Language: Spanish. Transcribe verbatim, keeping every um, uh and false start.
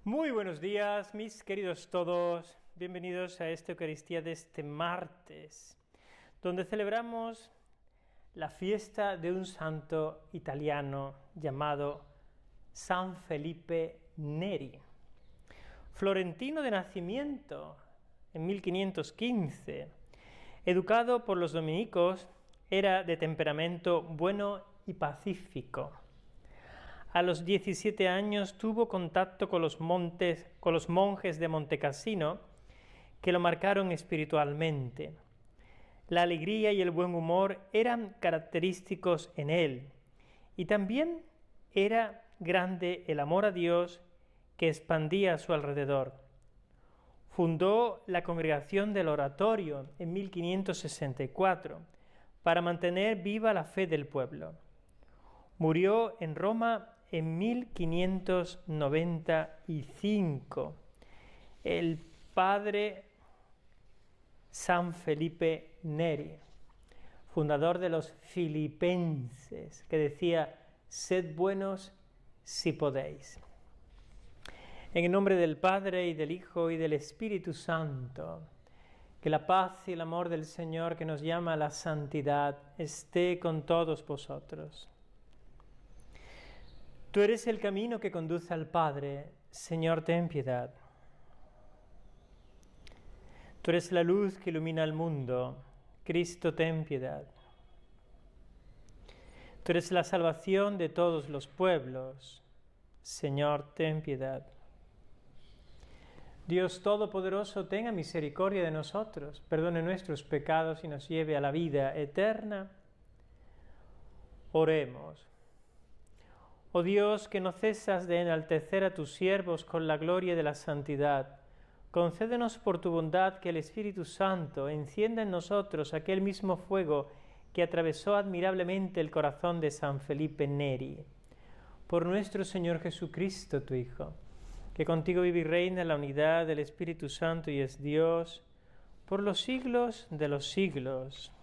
Muy buenos días, mis queridos todos. Bienvenidos a esta Eucaristía de este martes, donde celebramos la fiesta de un santo italiano llamado San Felipe Neri. Florentino de nacimiento en mil quinientos quince, educado por los dominicos, era de temperamento bueno y pacífico. A los diecisiete años tuvo contacto con los, montes, con los monjes de Montecassino, que lo marcaron espiritualmente. La alegría y el buen humor eran característicos en él, y también era grande el amor a Dios que expandía a su alrededor. Fundó la Congregación del Oratorio en mil quinientos sesenta y cuatro para mantener viva la fe del pueblo. Murió en Roma en mil quinientos noventa y cinco. El padre San Felipe Neri, fundador de los filipenses, que decía: sed buenos si podéis. En el nombre del Padre, y del Hijo, y del Espíritu Santo, que la paz y el amor del Señor, que nos llama a la santidad, esté con todos vosotros. Tú eres el camino que conduce al Padre, Señor, ten piedad. Tú eres la luz que ilumina el mundo, Cristo, ten piedad. Tú eres la salvación de todos los pueblos, Señor, ten piedad. Dios Todopoderoso, tenga misericordia de nosotros, perdone nuestros pecados y nos lleve a la vida eterna. Oremos. Oh Dios, que no cesas de enaltecer a tus siervos con la gloria de la santidad, concédenos por tu bondad que el Espíritu Santo encienda en nosotros aquel mismo fuego que atravesó admirablemente el corazón de San Felipe Neri. Por nuestro Señor Jesucristo, tu Hijo, que contigo vive y reina en la unidad del Espíritu Santo y es Dios por los siglos de los siglos.